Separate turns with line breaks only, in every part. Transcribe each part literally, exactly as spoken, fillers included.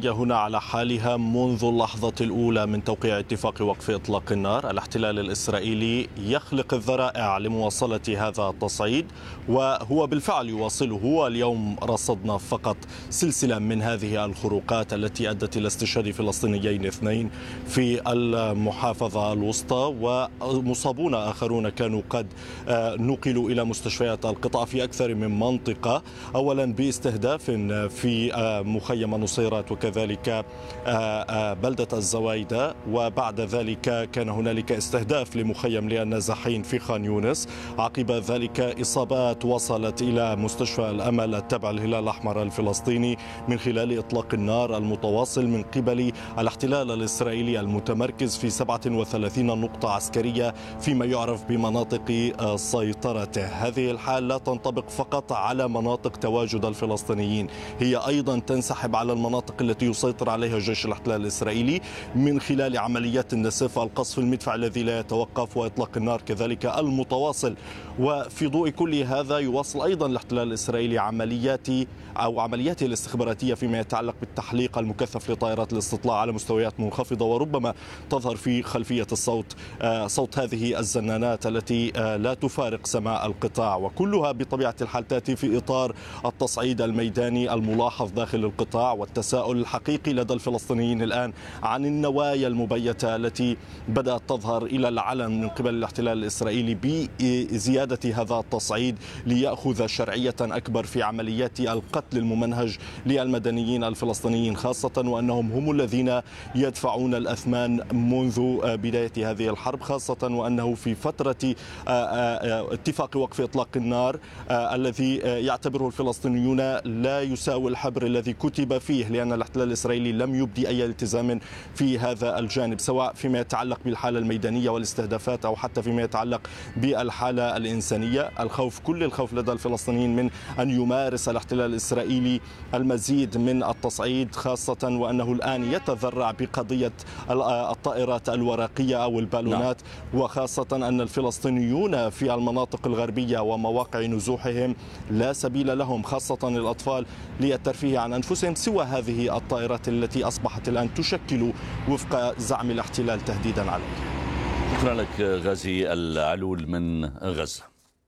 الإسرائيلية هنا على حالها منذ اللحظة الأولى من توقيع اتفاق وقف إطلاق النار. الاحتلال الإسرائيلي يخلق الذرائع لمواصلة هذا التصعيد، وهو بالفعل يواصله. واليوم رصدنا فقط سلسلة من هذه الخروقات التي أدت إلى استشهاد فلسطينيين اثنين في المحافظة الوسطى، ومصابون آخرون كانوا قد نقلوا إلى مستشفيات القطاع في أكثر من منطقة، أولا باستهداف في مخيم نصيرات وكذلك بلدة الزوايدة، وبعد ذلك كان هنالك استهداف لمخيم للنازحين في خان يونس. عقب ذلك إصابات وصلت إلى مستشفى الأمل التابع للهلال الأحمر الفلسطيني من خلال إطلاق النار المتواصل من قبل الاحتلال الإسرائيلي المتمركز في سبعة وثلاثين نقطة عسكرية فيما يعرف بمناطق سيطرته. هذه الحال لا تنطبق فقط على مناطق تواجد الفلسطينيين، هي أيضا تنسحب على المناطق التي يسيطر عليها جيش الاحتلال الإسرائيلي من خلال عمليات النسف، القصف المدفع الذي لا يتوقف، وإطلاق النار كذلك المتواصل. وفي ضوء كل هذا يواصل أيضا الاحتلال الإسرائيلي عمليات أو عملياته الاستخباراتية فيما يتعلق بالتحليق المكثف لطائرات الاستطلاع على مستويات منخفضة، وربما تظهر في خلفية الصوت صوت هذه الزنانات التي لا تفارق سماء القطاع، وكلها بطبيعة الحال تأتي في إطار التصعيد الميداني الملاحظ داخل القطاع والتساؤل الحقيقي لدى الفلسطينيين الآن عن النوايا المبيتة التي بدأت تظهر إلى العلن من قبل الاحتلال الإسرائيلي بزيادة هذا التصعيد ليأخذ شرعية أكبر في عمليات القتل الممنهج للمدنيين الفلسطينيين، خاصة وأنهم هم الذين يدفعون الأثمان منذ بداية هذه الحرب، خاصة وأنه في فترة اتفاق وقف إطلاق النار الذي يعتبره الفلسطينيون لا يساوي الحبر الذي كتب فيه، لأن الاحتلال الإسرائيلي لم يبدي أي التزام في هذا الجانب، سواء فيما يتعلق بالحالة الميدانية والاستهدافات أو حتى فيما يتعلق بالحالة الإنسانية. الخوف، كل الخوف لدى الفلسطينيين من أن يمارس الاحتلال الإسرائيلي المزيد من التصعيد، خاصة وأنه الآن يتذرع بقضية الطائرات الورقية أو البالونات، وخاصة أن الفلسطينيون في المناطق الغربية ومواقع نزوحهم لا سبيل لهم، خاصة الأطفال، للترفيه عن أنفسهم سوى هذه الطائرات التي أصبحت الآن تشكل وفق زعم الاحتلال تهديدا عليه.
شكرا لك غازي العلول من غزة.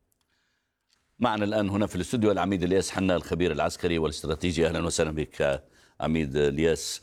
معنا الآن هنا في الاستوديو العميد الياس حنا الخبير العسكري والاستراتيجي. أهلا وسهلا بك عميد الياس.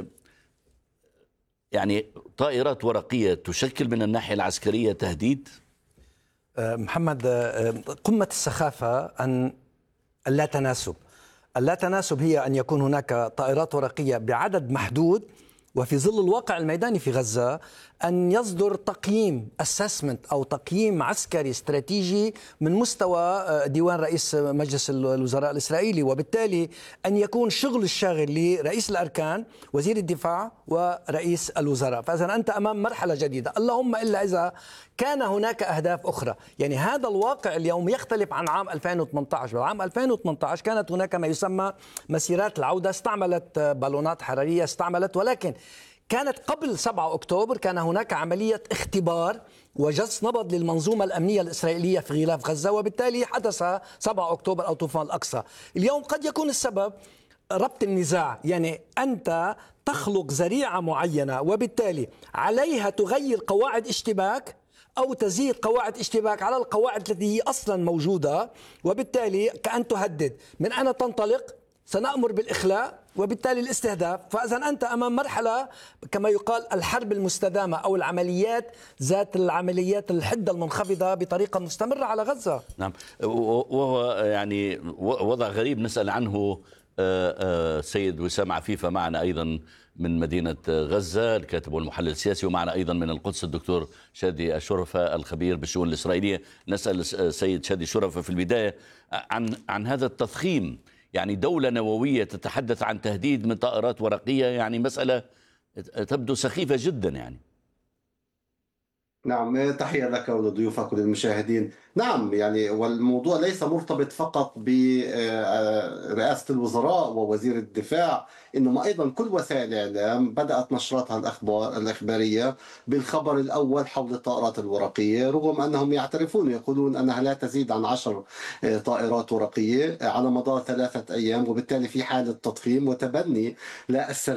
يعني طائرات ورقية تشكل من الناحية العسكرية تهديد؟
محمد، قمة السخافة أن اللا تناسب اللا تناسب هي أن يكون هناك طائرات ورقية بعدد محدود، وفي ظل الواقع الميداني في غزة أن يصدر تقييم assessment أو تقييم عسكري استراتيجي من مستوى ديوان رئيس مجلس الوزراء الإسرائيلي، وبالتالي أن يكون شغل الشاغل لرئيس الأركان وزير الدفاع ورئيس الوزراء. فإذا أنت أمام مرحلة جديدة، اللهم إلا إذا كان هناك أهداف أخرى. يعني هذا الواقع اليوم يختلف عن عام ألفين وثمانية عشر. بعام ألفين وثمانية عشر كانت هناك ما يسمى مسيرات العودة، استعملت بالونات حرارية، استعملت، ولكن كانت قبل سبعة أكتوبر كان هناك عملية اختبار وجس نبض للمنظومة الأمنية الإسرائيلية في غلاف غزة، وبالتالي حدث سبعة أكتوبر أو طوفان الأقصى. اليوم قد يكون السبب ربط النزاع، يعني أنت تخلق ذريعة معينة وبالتالي عليها تغير قواعد اشتباك أو تزيد قواعد اشتباك على القواعد التي هي أصلا موجودة، وبالتالي كأن تهدد من أين تنطلق سنأمر بالإخلاء وبالتالي الاستهداف. فإذا أنت أمام مرحلة كما يقال الحرب المستدامة أو العمليات ذات العمليات الحدة المنخفضة بطريقة مستمرة على غزة.
نعم، وهو يعني وضع غريب نسأل عنه سيد وسام عفيفة معنا أيضا من مدينة غزة، الكاتب والمحلل السياسي، ومعنا أيضا من القدس الدكتور شادي الشرفة الخبير بالشؤون الإسرائيلية. نسأل سيد شادي الشرفة في البداية عن عن هذا التضخيم، يعني دولة نووية تتحدث عن تهديد من طائرات ورقية، يعني مسألة تبدو سخيفة جدا. يعني
نعم، تحية لك ولضيوفك وللمشاهدين. نعم، يعني والموضوع ليس مرتبط فقط برئاسة الوزراء ووزير الدفاع، إنما أيضا كل وسائل الإعلام بدأت نشراتها الأخبار الإخبارية بالخبر الأول حول الطائرات الورقية، رغم أنهم يعترفون يقولون أنها لا تزيد عن عشر طائرات ورقية على مدار ثلاثة أيام، وبالتالي في حالة تضخيم وتبني لا